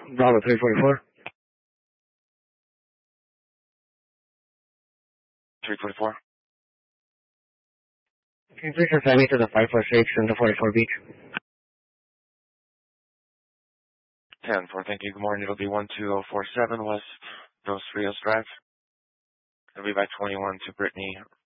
Bravo 344. 344. Can you please assign me to the 546 and the 44 Beach? 10-4, thank you. Good morning. It'll be 12047 West Dos Rios Drive. It'll be by 21 to Brittany